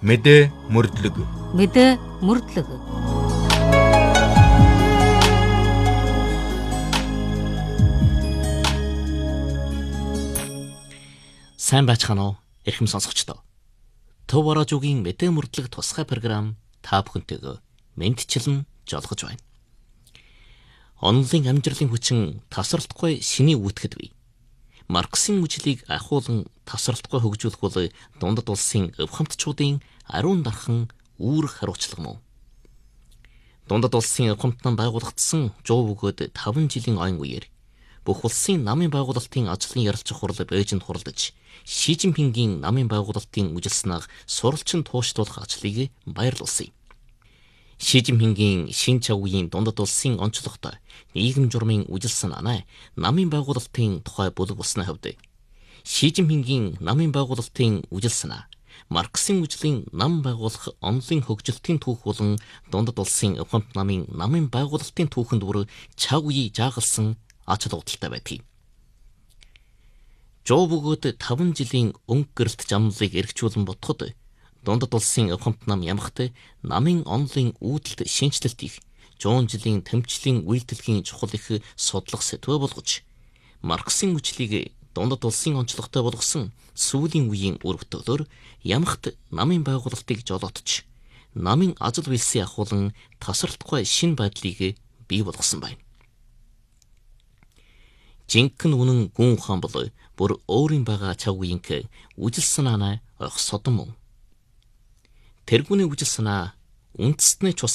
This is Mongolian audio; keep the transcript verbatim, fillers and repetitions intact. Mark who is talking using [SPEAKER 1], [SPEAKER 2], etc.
[SPEAKER 1] Мэдээ мөрдлөг.
[SPEAKER 2] Мэдээ мөрдлөг.
[SPEAKER 3] Сайн байцгаана уу? Эрхэм сонсогчдоо. Төв Орожуугийн мэдээ мөрдлөг тусгай програм та бүхэнтэйгээ мэдчилэн жолгож байна. Онлын амжилтын хүчин тасралтгүй шиний үүтгэд бий. Марксийн үжлийг ахуулан тасралтгүй хөгжүүлэх бол дундад улсын өвхөмтчүүдийн ариун дархан үүрэг хариуцлага мөн. Дундад улсын өвхөмтнөн байгуулагдсан жоо бөгөөд таван жилийн ойн үеэр бүх улсын намын байгуулалтын ажлын ярилцах хурал Бээжинд хуралдаж Ши Жинпингийн намын байгуулалтын үжил санааг суралцсан тууштуулах ажлыг баярлуулсан. Ши Жинпингийн шин чавгийн дундад улсын онцлогтой нийгэм журмын үжил санааны намын байгуулалтын тухай бүлэг болсны хувьд Ши Жинпингийн намын байгуулалтын үжил санаа Марксийн үжлийн нам байгуулах онлын хөгжилтийн түүх болон дундад улсын өвхөмт намын намын байгуулалтын түүхэнд бүр чав үе жаагалсан ач холбогдолтой байдаг. Жоо бөгөөд таван жилийн өнгө гэрэлт замлыг эргчүүлэн бодоход дундад улсын өвхөмт нам ямагт намын онлын үүдэлт шинжилэлт их жуун жилийн тэмцлийн үйлдэлгийн чухал их судлах сэтвэ болгож Марксийн үжлийг дундад улсын онцлогтой болгосон сүүлийн үеийн үр бүтээлээр ямагт намын байгуулалтыг жолоотч намын ажил үйлсийн ахуулан тасралтгүй шин байдлыг бий болгосон байна. Жинхэнэ үнэн гүн ухаан бол бүр өөрийн байгаа чав үеийнх үжил санаанаа ойх содон мөн. Тэргүүний үжил санаа үндэстний